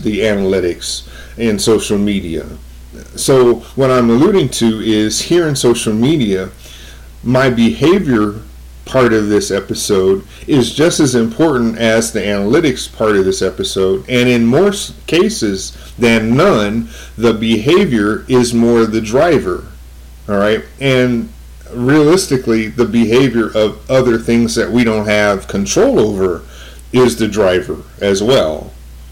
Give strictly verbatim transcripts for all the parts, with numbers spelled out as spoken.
the analytics in social media. So what I'm alluding to is here in social media, my behavior part of this episode is just as important as the analytics part of this episode, and in more cases than none, the behavior is more the driver. All right, and realistically, the behavior of other things that we don't have control over is the driver as well.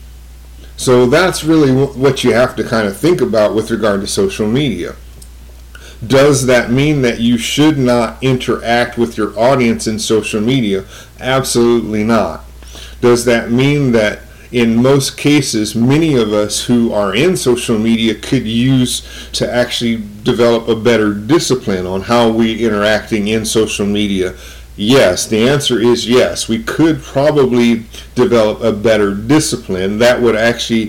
So that's really what you have to kind of think about with regard to social media. Does that mean that you should not interact with your audience in social media? Absolutely not. Does that mean that in most cases, many of us who are in social media could use to actually develop a better discipline on how we're interacting in social media? Yes, the answer is yes. We could probably develop a better discipline that would actually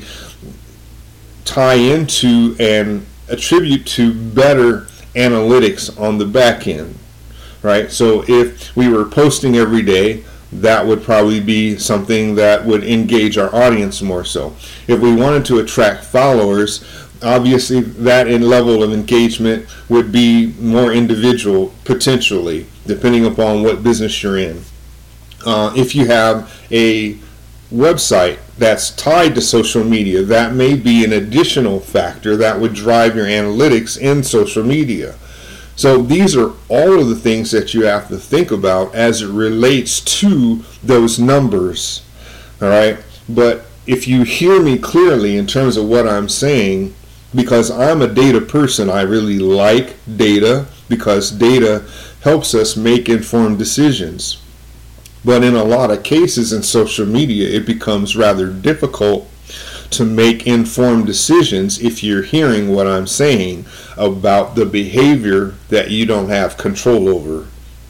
tie into and attribute to better analytics on the back end, right? So if we were posting every day, that would probably be something that would engage our audience more so. If we wanted to attract followers, obviously that in level of engagement would be more individual potentially, depending upon what business you're in. Uh, if you have a website that's tied to social media, that may be an additional factor that would drive your analytics in social media. So these are all of the things that you have to think about as it relates to those numbers. All right, but if you hear me clearly in terms of what I'm saying, because I'm a data person, I really like data because data helps us make informed decisions. But in a lot of cases in social media, it becomes rather difficult to make informed decisions if you're hearing what I'm saying about the behavior that you don't have control over.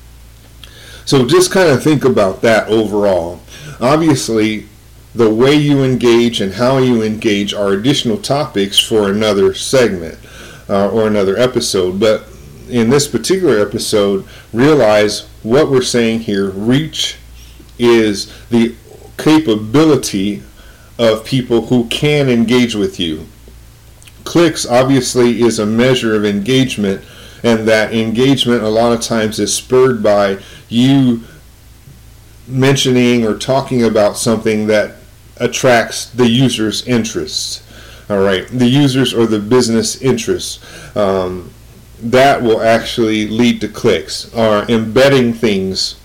So just kind of think about that overall. Obviously, the way you engage and how you engage are additional topics for another segment uh, or another episode. But in this particular episode, realize what we're saying here. Reach is the capability of people who can engage with you. Clicks obviously is a measure of engagement, and that engagement a lot of times is spurred by you mentioning or talking about something that attracts the user's interests. All right, the user's or the business interests. Um, that will actually lead to clicks, or embedding things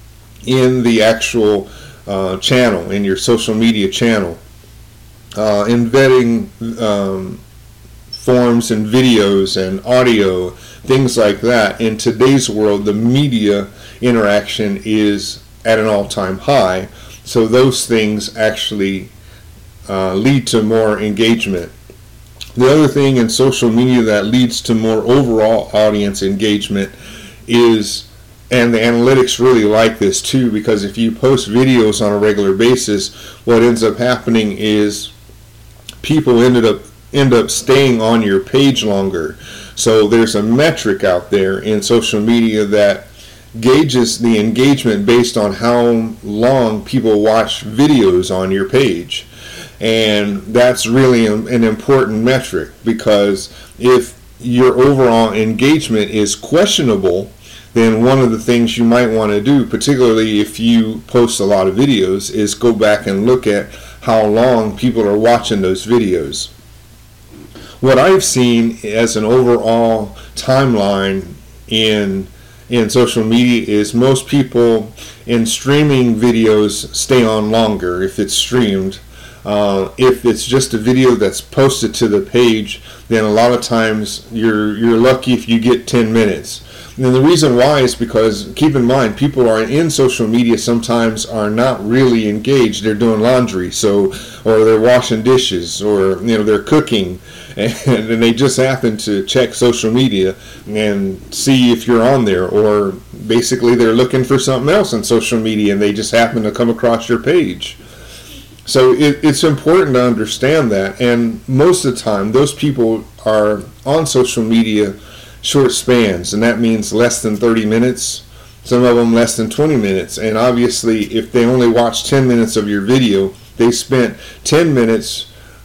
in the actual uh, channel, in your social media channel. Uh, embedding um, forms and videos and audio, things like that. In today's world, the media interaction is at an all-time high, so those things actually uh, lead to more engagement. The other thing in social media that leads to more overall audience engagement is, and the analytics really like this too, because if you post videos on a regular basis, what ends up happening is people ended up end up staying on your page longer. So there's a metric out there in social media that gauges the engagement based on how long people watch videos on your page. And that's really an important metric, because if your overall engagement is questionable, then one of the things you might want to do, particularly if you post a lot of videos, is go back and look at how long people are watching those videos. What I've seen as an overall timeline in in social media is most people in streaming videos stay on longer if it's streamed. Uh, if it's just a video that's posted to the page, then a lot of times you're you're lucky if you get ten minutes. And the reason why is because, keep in mind, people are in social media sometimes are not really engaged. They're doing laundry, so, or they're washing dishes, or you know they're cooking, and, and they just happen to check social media and see if you're on there, or basically they're looking for something else on social media and they just happen to come across your page. So it, it's important to understand that, and most of the time those people are on social media short spans, and that means less than thirty minutes, some of them less than twenty minutes. And obviously if they only watch ten minutes of your video, they spent ten minutes